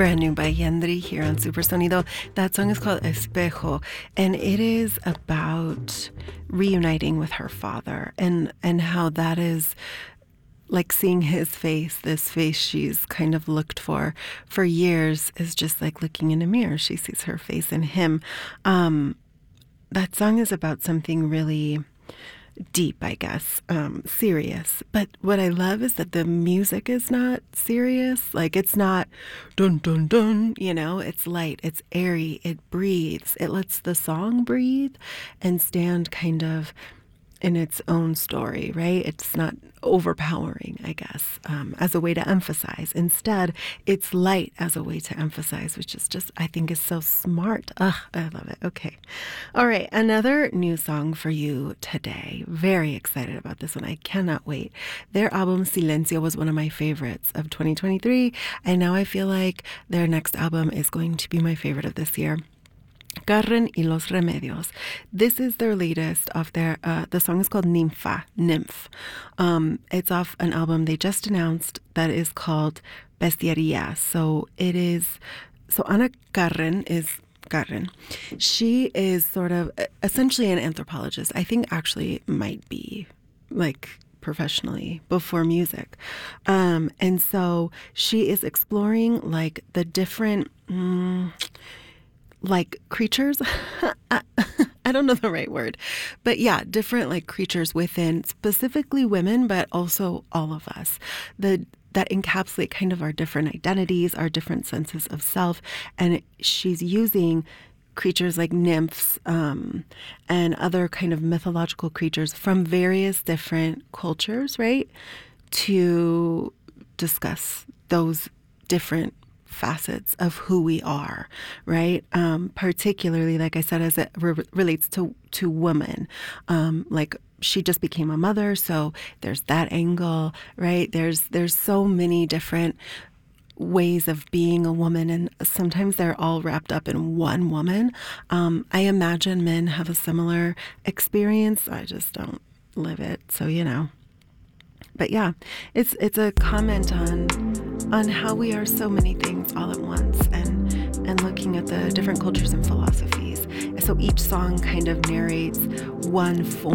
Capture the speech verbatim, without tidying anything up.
Brand new by Yandri here on Supersonido. That song is called Espejo, and it is about reuniting with her father and, and how that is like seeing his face, this face she's kind of looked for for years is just like looking in a mirror. She sees her face in him. Um, that song is about something really deep, I guess, um, serious. But what I love is that the music is not serious. Like, it's not dun dun dun, you know, it's light, it's airy, it breathes. It lets the song breathe and stand kind of in its own story, right? It's not overpowering, I guess, um, as a way to emphasize. Instead, it's light as a way to emphasize, which is just, I think, is so smart. Ugh, I love it. Okay. All right. Another new song for you today. Very excited about this one. I cannot wait. Their album Silencio was one of my favorites of twenty twenty-three. And now I feel like their next album is going to be my favorite of this year. Carren y los Remedios. This is their latest off their, uh, the song is called Ninfa, Nymph. Um, it's off an album they just announced that is called Bestiaria. So it is, so Ana Carren is, Carren, she is sort of essentially an anthropologist. I think actually might be like professionally before music. Um, and so she is exploring like the different, mm, like creatures, I don't know the right word, but yeah, different like creatures within specifically women, but also all of us, the that encapsulate kind of our different identities, our different senses of self. And it, she's using creatures like nymphs um, and other kind of mythological creatures from various different cultures, right, to discuss those different facets of who we are, right? Um, particularly, like I said, as it re- relates to to women, um, like she just became a mother, so there's that angle, right? There's there's so many different ways of being a woman, and sometimes they're all wrapped up in one woman. Um, I imagine men have a similar experience. I just don't live it, so you know. But yeah, it's it's a comment on on how we are so many things all at once, and and looking at the different cultures and philosophies. So each song kind of narrates one form